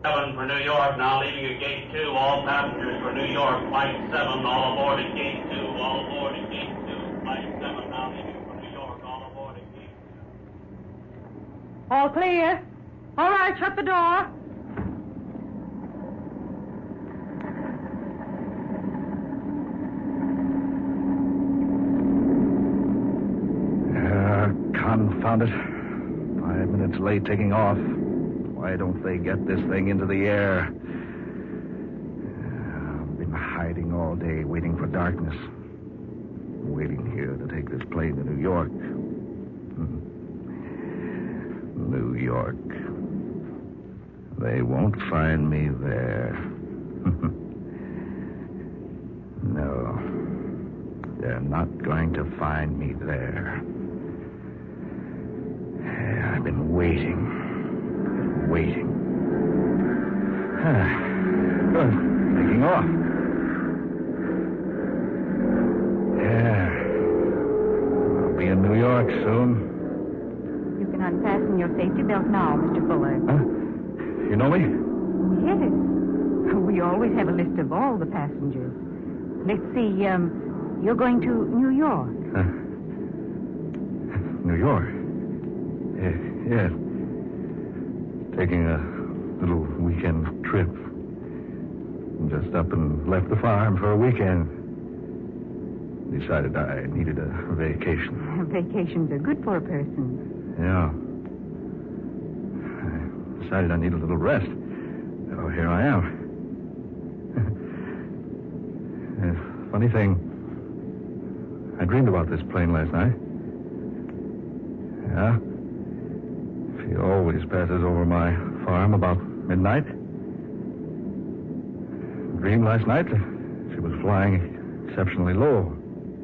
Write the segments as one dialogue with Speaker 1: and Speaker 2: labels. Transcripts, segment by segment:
Speaker 1: 7 for New York, now leaving at gate 2. All passengers for New York, flight 7, all aboard at gate 2. All aboard at gate 2. Flight 7, now leaving for New York, all aboard at gate 2.
Speaker 2: All clear. All right, shut the door.
Speaker 3: Confound it. 5 minutes late taking off. Why don't they get this thing into the air? I've been hiding all day, waiting for darkness. Waiting here to take this plane to New York. New York. They won't find me there. No. They're not going to find me there. I've been waiting. Good. Taking off. Yeah. I'll be in New York soon.
Speaker 2: You can unfasten your safety belt now, Mr. Fuller.
Speaker 3: Huh? You know me?
Speaker 2: Yes. We always have a list of all the passengers. Let's see, you're going to New York.
Speaker 3: New York? Yes. Taking a little weekend trip. Just up and left the farm for a weekend. Decided I needed a vacation.
Speaker 2: Vacations are good for a person.
Speaker 3: Yeah. I decided I needed a little rest. So here I am. Funny thing, I dreamed about this plane last night. Yeah? She always passes over my farm about midnight. Dreamed last night she was flying exceptionally low.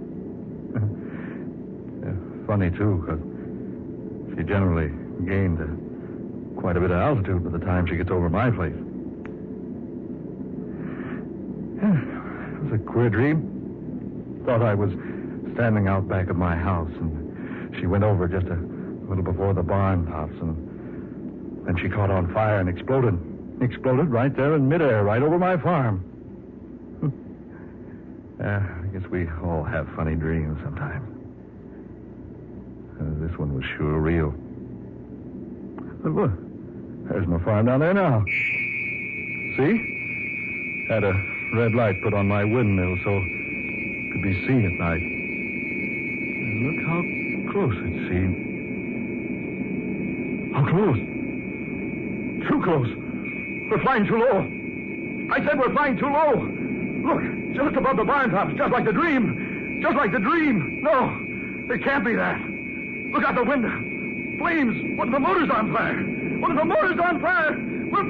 Speaker 3: Funny, too, because she generally gained quite a bit of altitude by the time she gets over my place. It was a queer dream. Thought I was standing out back of my house, and she went over just a little before the barn tops, and then she caught on fire and exploded. Exploded right there in midair, right over my farm. I guess we all have funny dreams sometimes. This one was sure real. But look, there's my farm down there now. See? Had a red light put on my windmill so it could be seen at night. And look how close it's seen. How close? Too close. We're flying too low. I said we're flying too low. Look, just above the barn tops, just like the dream. Just like the dream. No, it can't be that. Look out the window. Flames. What if the motor's on fire? What if the motor's on fire?